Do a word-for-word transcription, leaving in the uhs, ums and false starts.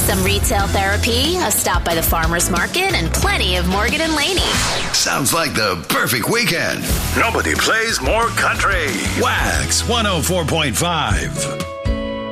Some retail therapy, a stop by the farmer's market, and plenty of Morgan and Laney. Sounds like the perfect weekend. Nobody plays more country. Wax one oh four point five.